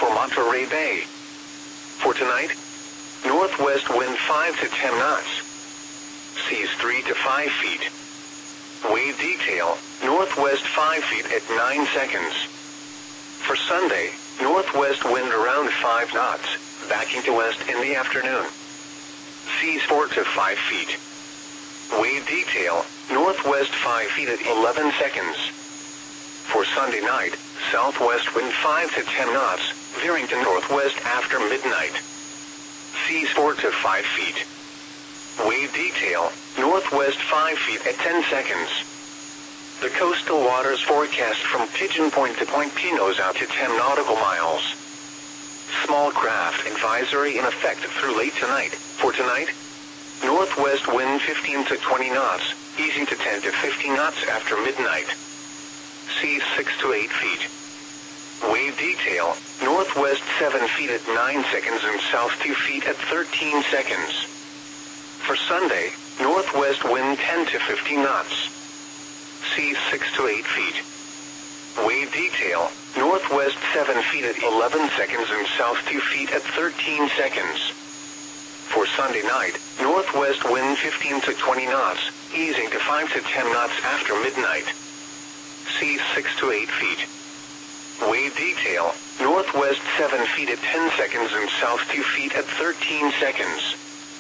for Monterey Bay. For tonight, northwest wind 5 to 10 knots. Seas 3 to 5 feet. Wave detail, northwest 5 feet at 9 seconds. For Sunday, northwest wind around 5 knots, backing to west in the afternoon. Seas 4 to 5 feet. Wave detail, northwest 5 feet at 11 seconds. For Sunday night, southwest wind 5 to 10 knots, veering to northwest after midnight. Seas 4 to 5 feet. Wave detail, northwest 5 feet at 10 seconds. The coastal waters forecast from Pigeon Point to Point Pinos out to 10 nautical miles. Small craft advisory in effect through late tonight. For tonight, northwest wind 15 to 20 knots, easing to 10 to 15 knots after midnight. Seas 6 to 8 feet. Wave detail, northwest 7 feet at 9 seconds and south 2 feet at 13 seconds. For Sunday, northwest wind 10 to 15 knots. Seas 6 to 8 feet. Wave detail, northwest 7 feet at 11 seconds and south 2 feet at 13 seconds. For Sunday night, northwest wind 15 to 20 knots, easing to 5 to 10 knots after midnight. Seas 6 to 8 feet. Wave detail, northwest 7 feet at 10 seconds and south 2 feet at 13 seconds.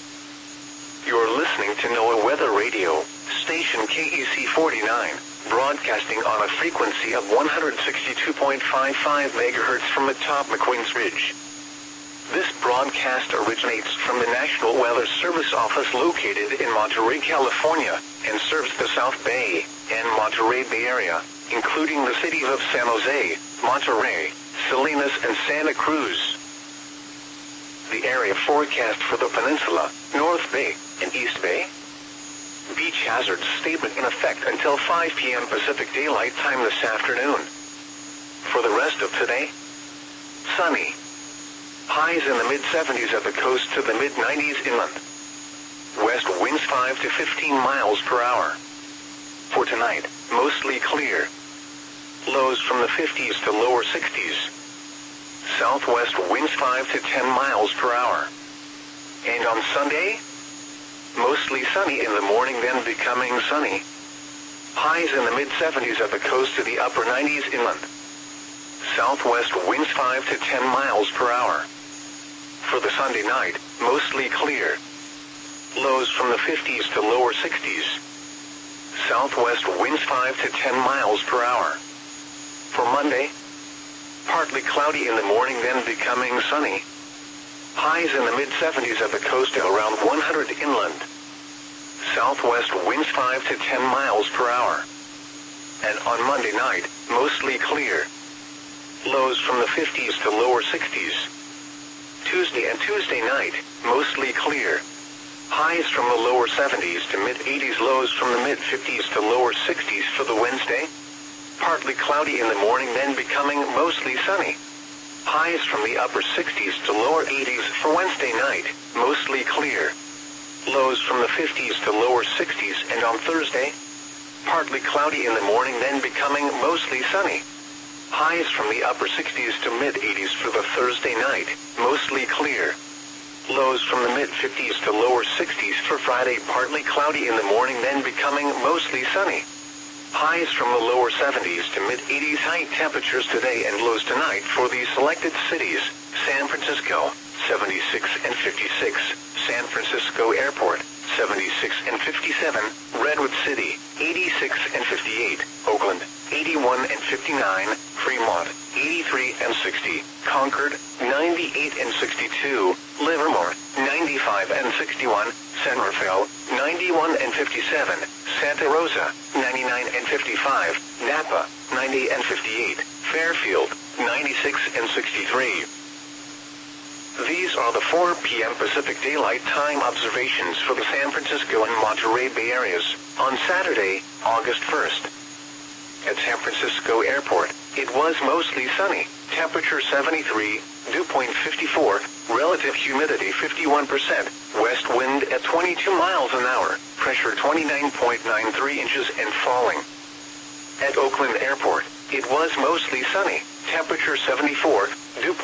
You're listening to NOAA Weather Radio, station KEC 49, broadcasting on a frequency of 162.55 MHz from atop McQueen's Ridge. This broadcast originates from the National Weather Service office located in Monterey, California, and serves the South Bay and Monterey Bay area, including the cities of San Jose, Monterey, Salinas, and Santa Cruz. The area forecast for the peninsula, North Bay, and East Bay. Beach hazard statement in effect until 5 p.m. Pacific Daylight Time this afternoon. For the rest of today, sunny. Highs in the mid-70s at the coast to the mid-90s inland. West winds 5 to 15 miles per hour. For tonight, mostly clear. Lows from the 50s to lower 60s. Southwest winds 5 to 10 miles per hour. And on Sunday, mostly sunny in the morning, then becoming sunny. Highs in the mid-70s at the coast to the upper 90s inland. Southwest winds 5 to 10 miles per hour. For the Sunday night, mostly clear. Lows from the 50s to lower 60s. Southwest winds 5 to 10 miles per hour. For Monday, partly cloudy in the morning, then becoming sunny. Highs in the mid-70s at the coast to around 100 inland. Southwest winds 5 to 10 miles per hour. And on Monday night, mostly clear. Lows from the 50s to lower 60s. Tuesday and Tuesday night, mostly clear. Highs from the lower 70s to mid-80s, lows from the mid-50s to lower 60s for the Wednesday. Partly cloudy in the morning, then becoming mostly sunny. Highs from the upper 60s to lower 80s for Wednesday night, mostly clear. Lows from the 50s to lower 60s, and on Thursday, partly cloudy in the morning, then becoming mostly sunny. Highs from the upper 60s to mid-80s for the Thursday night, mostly clear. Lows from the mid-50s to lower 60s for Friday, partly cloudy in the morning, then becoming mostly sunny. Highs from the lower 70s to mid-80s, high temperatures today and lows tonight for the selected cities: San Francisco, 76 and 56, San Francisco Airport, 76 and 57, Redwood City, 86 and 58, Oakland, 81 and 59, Fremont, 83 and 60, Concord, 98 and 62, Livermore, 95 and 61, San Rafael, 91 and 57, Santa Rosa, 99 and 55, Napa, 90 and 58, Fairfield, 96 and 63. These are the 4 p.m. Pacific Daylight Time observations for the San Francisco and Monterey Bay areas on Saturday, August 1st. At San Francisco Airport, it was mostly sunny, temperature 73, dew point 54, relative humidity 51%, west wind at 22 miles an hour, pressure 29.93 inches and falling. At Oakland Airport, it was mostly sunny, temperature 74, dew